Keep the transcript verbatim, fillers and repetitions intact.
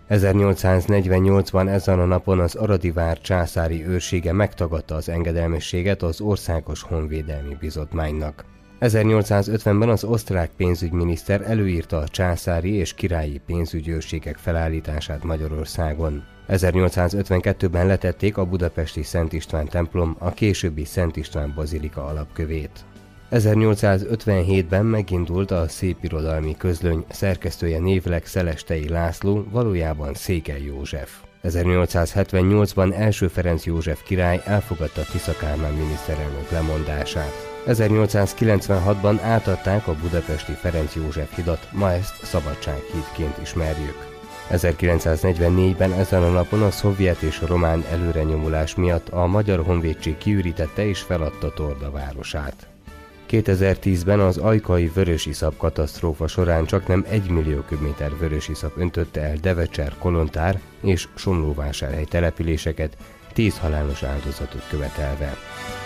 ezernyolcszáznegyvennyolcban ezen a napon az Aradi vár császári őrsége megtagadta az engedelmességet az Országos Honvédelmi Bizottmánynak. ezernyolcszázötvenben az osztrák pénzügyminiszter előírta a császári és királyi pénzügyőrségek felállítását Magyarországon. ezernyolcszázötvenkettőben letették a budapesti Szent István templom a későbbi Szent István bazilika alapkövét. ezernyolcszázötvenhétben megindult a Szépirodalmi Közlöny, szerkesztője névleg Szelestei László, valójában Székely József. ezernyolcszázhetvennyolcban első Ferenc József király elfogadta Tisza Kálmán miniszterelnök lemondását. ezernyolcszázkilencvenhatban átadták a budapesti Ferenc József hidat, ma ezt Szabadsághídként ismerjük. ezerkilencszáznegyvennégyben ezen a napon a szovjet és a román előrenyomulás miatt a Magyar Honvédség kiürítette és feladta Torda városát. kétezer-tízben az ajkai vörösiszap katasztrófa során csaknem egy millió köbméter vörösiszap öntötte el Devecser, Kolontár és Somlóvásárhely településeket, tíz halálos áldozatot követelve.